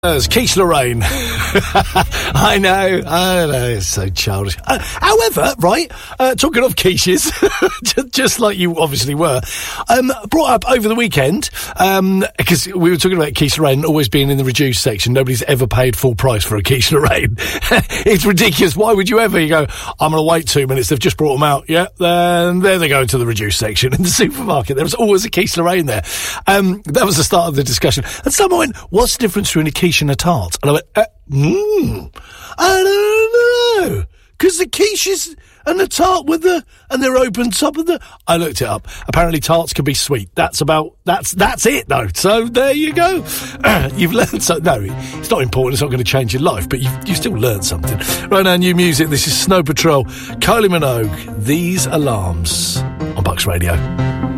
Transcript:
Quiche Lorraine. I know, it's so childish. However, right, talking of quiches, just like you obviously were, brought up over the weekend, because we were talking about quiche Lorraine always being in the reduced section. Nobody's ever paid full price for a quiche Lorraine. It's ridiculous. Why would you ever? You go, I'm going to wait 2 minutes. They've just brought them out. Yeah, then there they go into the reduced section in the supermarket. There was always a quiche Lorraine there. That was the start of the discussion. And someone went, what's the difference between a quiche and a tart? And I went, I don't know. Because the quiches and the tart and they're open top of I looked it up. Apparently tarts can be sweet. That's it though. So there you go. You've learned something. No, it's not important. It's not going to change your life, but you still learned something. Right now, new music. This is Snow Patrol. Kylie Minogue. These Alarms on Bucks Radio.